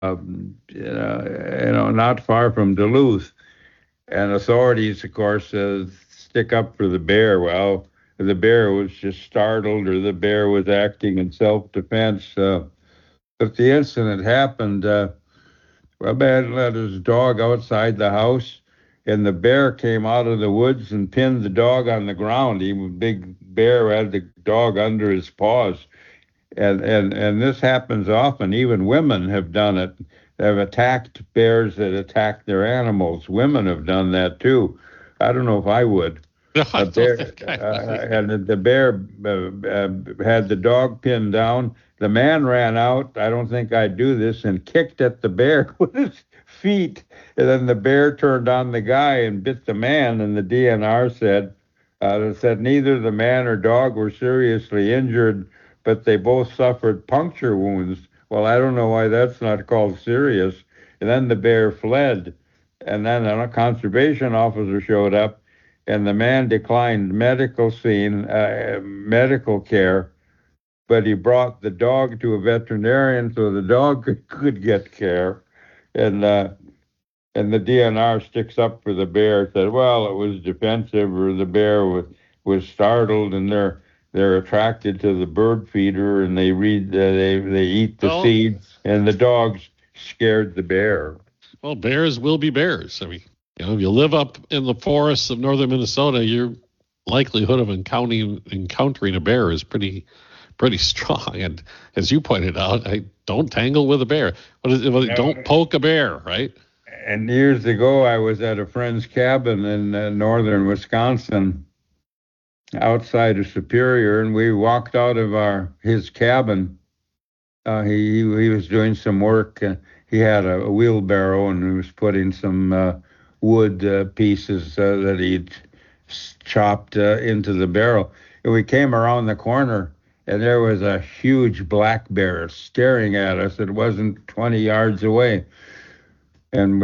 not far from Duluth. And authorities, of course, stick up for the bear. Well, the bear was just startled, or the bear was acting in self-defense. But the incident happened. Well, man let his dog outside the house, and the bear came out of the woods and pinned the dog on the ground. He was a big bear, had the dog under his paws. And this happens often. Even women have done it. They've attacked bears that attack their animals. Women have done that too. I don't know if I would. No, I A don't bear, think I would. and the bear had the dog pinned down. The man ran out. I don't think I'd do this, and kicked at the bear with his feet. And then the bear turned on the guy and bit the man. And the DNR said neither the man or dog were seriously injured, but they both suffered puncture wounds. Well, I don't know why that's not called serious. And then the bear fled. And then a conservation officer showed up, and the man declined medical care, but he brought the dog to a veterinarian so the dog could get care. And and the DNR sticks up for the bear, said, well, it was defensive, or the bear was startled, and they're attracted to the bird feeder, and they eat the seeds, and the dogs scared the bear. Well, bears will be bears. I mean, if you live up in the forests of northern Minnesota, your likelihood of encountering a bear is pretty strong. And as you pointed out, don't tangle with a bear. Don't poke a bear, right? And years ago, I was at a friend's cabin in northern Wisconsin, outside of Superior, and we walked out of his cabin. He was doing some work. He had a wheelbarrow, and he was putting some wood pieces that he'd chopped into the barrel. And we came around the corner, and there was a huge black bear staring at us. It wasn't 20 yards away. And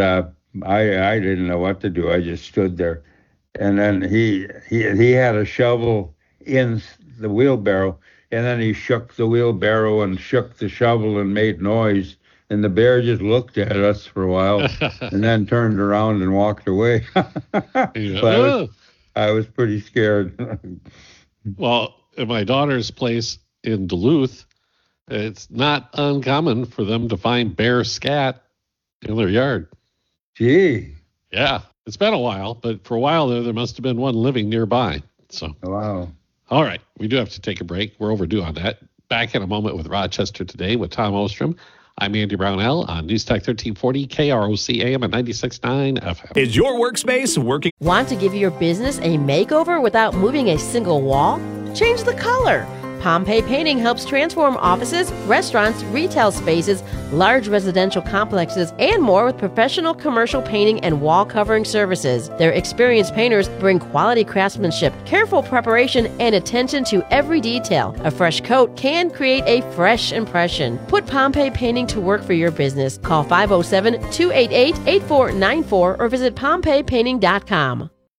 I didn't know what to do. I just stood there. And then he had a shovel in the wheelbarrow, and then he shook the wheelbarrow and shook the shovel and made noise. And the bear just looked at us for a while and then turned around and walked away. So I was pretty scared. Well, at my daughter's place in Duluth, it's not uncommon for them to find bear scat in their yard. Gee. Yeah, it's been a while, but for a while there must have been one living nearby. So. Wow. All right, we do have to take a break. We're overdue on that. Back in a moment with Rochester Today with Tom Ostrom. I'm Andy Brownell on News Talk 1340 KROC AM at 96.9 FM. Is your workspace working? Want to give your business a makeover without moving a single wall? Change the color. Pompei Painting helps transform offices, restaurants, retail spaces, large residential complexes, and more with professional commercial painting and wall covering services. Their experienced painters bring quality craftsmanship, careful preparation, and attention to every detail. A fresh coat can create a fresh impression. Put Pompei Painting to work for your business. Call 507-288-8494 or visit PompeiPainting.com.